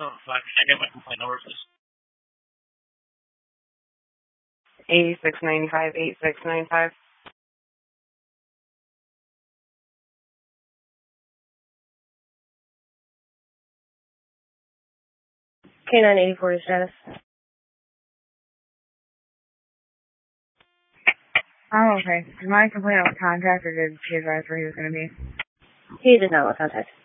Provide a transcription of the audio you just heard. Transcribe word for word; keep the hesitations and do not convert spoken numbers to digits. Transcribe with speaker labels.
Speaker 1: Oh, fuck. I get my complaint over, please.
Speaker 2: eighty-six ninety-five, eighty-six ninety-five. K nine eighty-four status. Oh, okay. Did my complaint with contact, or did he advise where he was going to be?
Speaker 3: He did not with contact.